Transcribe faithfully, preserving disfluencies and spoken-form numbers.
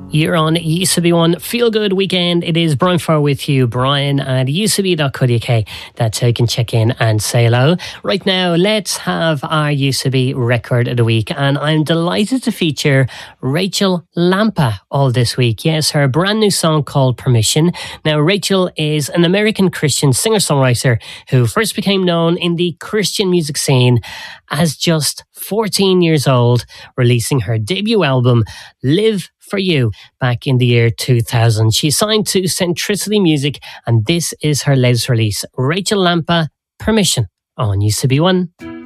You're on U C B one Feel Good Weekend. It is Brian Farr with you, Brian at u c b dot co dot u k. That's how you can check in and say hello. Right now, let's have our U C B record of the week. And I'm delighted to feature Rachel Lampa all this week. Yes, her brand new song called Permission. Now, Rachel is an American Christian singer-songwriter who first became known in the Christian music scene as just fourteen years old, releasing her debut album, Live For You, back in the year two thousand. She signed to Centricity Music, and this is her latest release, Rachel Lampa, Permission, on U C B one.